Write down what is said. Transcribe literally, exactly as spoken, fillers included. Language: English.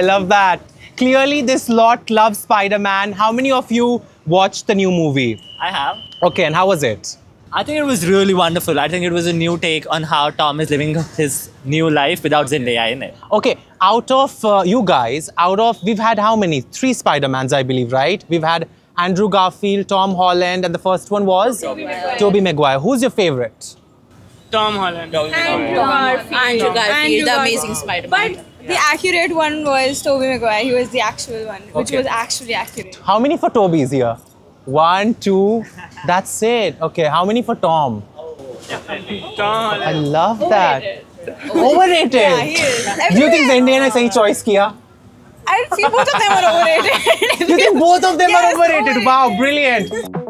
I love that. Clearly, this lot loves Spider-Man. How many of you watched the new movie? I have. Okay, and how was it? I think it was really wonderful. I think it was a new take on how Tom is living his new life without Zendaya in it. Okay, out of uh, you guys, out of, we've had how many? Three Spider-Mans, I believe, right? We've had Andrew Garfield, Tom Holland, and the first one was? Tobey Maguire. Tobey Maguire. Who's your favorite? Tom Holland. Andrew Garfield. Andrew Garfield, Andrew the Garfield. amazing Spider-Man. But the accurate one was Tobey Maguire. He was the actual one, which Okay. was actually accurate. How many for Toby's here? One, two, that's it. Okay, how many for Tom? Tom I Holland. love that. Overrated. Yeah, he is. Do you think Zendaya ने सही choice किया? I feel both of them are overrated. You think both of them Yes, are overrated? overrated. Wow, brilliant.